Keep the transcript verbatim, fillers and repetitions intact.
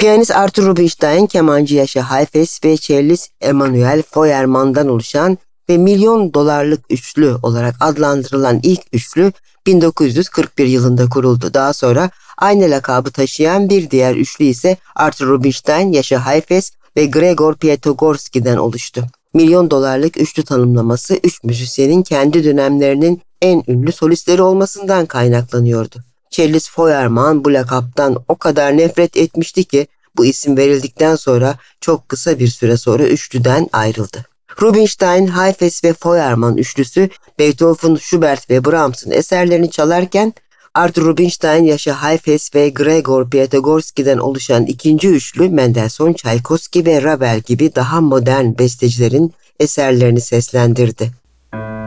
Piyanist Arthur Rubinstein, kemancı Yaşa Heifetz ve cellist Emanuel Feuermann'dan oluşan ve milyon dolarlık üçlü olarak adlandırılan ilk üçlü bin dokuz yüz kırk bir yılında kuruldu. Daha sonra aynı lakabı taşıyan bir diğer üçlü ise Arthur Rubinstein, Yaşa Heifetz ve Gregor Piatogorski'den oluştu. Milyon dolarlık üçlü tanımlaması üç müzisyenin kendi dönemlerinin en ünlü solistleri olmasından kaynaklanıyordu. Cellist Feuermann bu lakaptan o kadar nefret etmişti ki bu isim verildikten sonra çok kısa bir süre sonra üçlüden ayrıldı. Rubinstein, Heifetz ve Feuermann üçlüsü Beethoven, Schubert ve Brahms'ın eserlerini çalarken Arthur Rubinstein, Yaşa Heifetz ve Gregor Piatogorski'den oluşan ikinci üçlü Mendelssohn, Tchaikovsky ve Ravel gibi daha modern bestecilerin eserlerini seslendirdi.